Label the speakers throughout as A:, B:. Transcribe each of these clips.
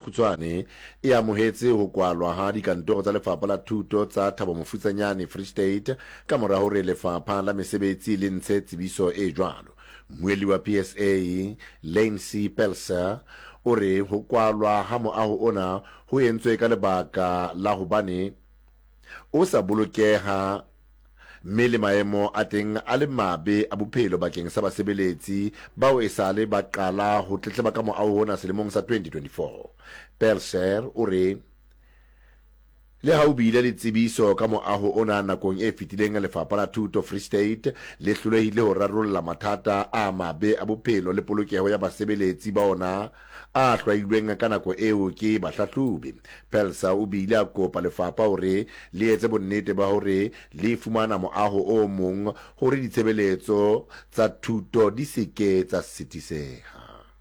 A: Khutshwane e amohetse ho kwalwa ha dikantoro tsa Lefapha la Thuto tsa Thabo Mofutsanyane Free State ka mora hore Lefapha la Mesebetsi le ntshe tsebiso e jwalo. Mmueli wa PSA Lane C. Pelser o re ho kwalwa ha moaho ona ho entswe ka lebaka la hobane o sa bolokeha mme le maemo a teng a le mabe a bophelo bakeng sa basebeletsi bao e sale ba qala ho tletleba ka moaho ona selemong sa 2024. Pelser o re le ha o bile le tsebiso ka moaho ona nakong e fetileng Lefapha la Thuto Free State le hlolehile ho rarolla mathata a mabe a bophelo le polokeho ya basebeletsi ba ona a hlwailweng ka nako eo ke bahlahlobi. Pelser o bile a kopa lefapha hore le etse bonnete ba hore le fumana moaho o mong hore ditshebeletso tsa thuto di seke tsa sitiseha.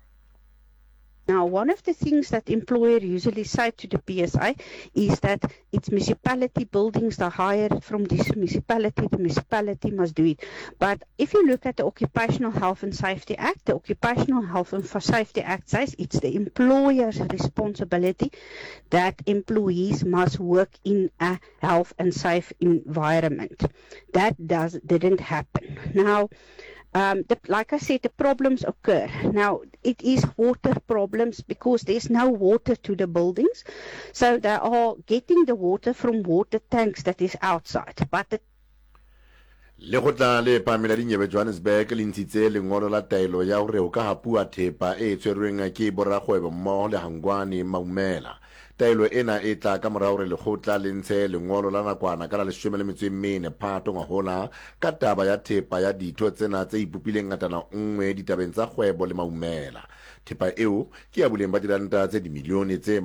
B: Now, one of the things that employer usually say to the PSA is that it's municipality buildings are hired from this municipality, the municipality must do it. But if you look at the Occupational Health and Safety Act, the Occupational Health and Safety Act says it's the employer's responsibility that employees must work in a health and safe environment. That didn't happen. Now, like I said, the problems occur. Now, it is water problems because there's no water to the buildings. So they are getting the water from water tanks that is outside. But the
A: Lekgotla le pamela dinyewe Johannesburg le ntshitse lengolo la taelo ya hore ho ka hapua thepa e tshwerweng ke borakgwebo mmoho le Hangwani Maumela. Taelo ena e tla ka mora hore lekgotla le ntshe lengolo la nakwana ka la 14 Phato ngwahola ka taba ya thepa ya ditho tsena tse ipopileng ngatana nngwe ditabeng tsa kgwebo le Maumela. Thepa eo ke ya boleng ba diranta tse dimilione tse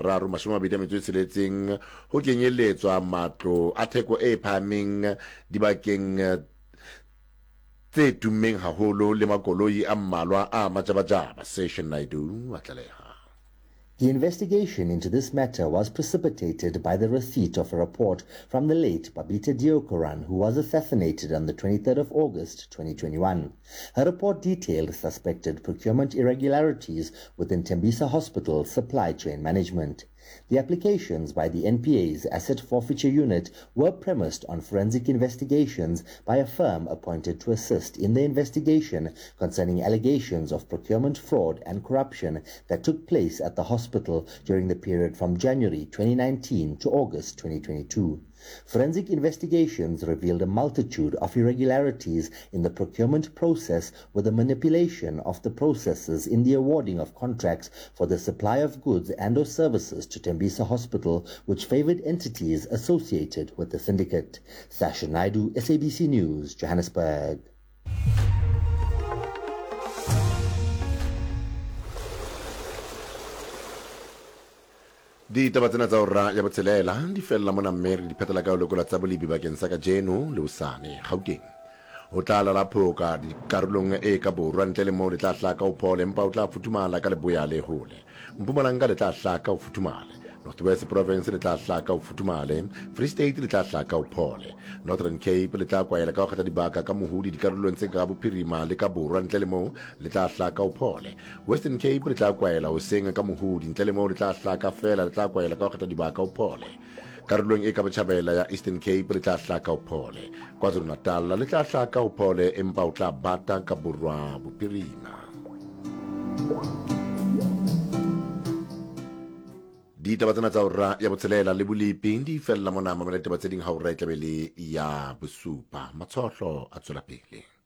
A: 326 ho kenyelletswa matlo a theko e phahameng dibakeng tse tummeng haholo le makoloi a mmalwa a majabajaba. Session Naidu wa tlaleha.
C: The investigation into this matter was precipitated by the receipt of a report from the late Babita Deokaran, who was assassinated on the 23rd of August 2021. Her report detailed suspected procurement irregularities within Tembisa Hospital's supply chain management. The applications by the NPA's Asset Forfeiture Unit were premised on forensic investigations by a firm appointed to assist in the investigation concerning allegations of procurement fraud and corruption that took place at the hospital during the period from January 2019 to August 2022. Forensic investigations revealed a multitude of irregularities in the procurement process with the manipulation of the processes in the awarding of contracts for the supply of goods and/or services to Tembisa Hospital, which favored entities associated with the syndicate. Sasha Naidu, SABC News, Johannesburg.
A: Di taba tsena tsa hora ya botshelela di fella mona mmere di phetela ka lokola tsa bolibi bakeng sa ka jeno le usane Gauteng. Ho tla la phoka di karolong e ka borwa ntle le mo le tla hlaka o phole empa o tla futhumala ka leboya le hole. Mpumalanga le tla hlaka o futhumale. North West Province le tla hlaka o futhumale. Free State le tla hlaka o phole. Northern Cape le tla kwaela ka ho kgetha dibaka ka mohudi di karolong tse ka bophirima le ka borwa ntle le mo le tla hlaka o phole. Western Cape le tla kwaela ho senga ka mohudi ntle le mo le tla hlaka fela le tla kwaela ka ho kgetha dibaka o phole. Karolong e ka botjhabela ya Eastern Cape le tla hlaka o phole. KwaZulu-Natal le tla hlaka o phole empa o tla bata ka borwa bophirima. Di taba tsena tsa hora ya botshelela le bolipi di fella mona mamelete ba tse ding ha o re tlabele ya bosupa matshotlo a tswela pele.